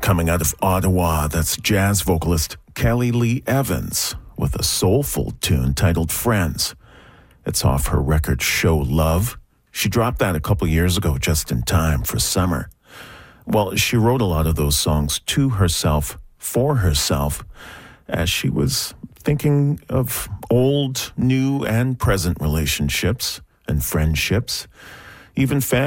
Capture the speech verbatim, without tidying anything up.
Coming out of Ottawa, that's jazz vocalist Kelly Lee Evans with a soulful tune titled Friends. It's off her record Show Love. She dropped that a couple years ago just in time for summer. Well, she wrote a lot of those songs to herself, for herself, as she was thinking of old, new, and present relationships and friendships, even family.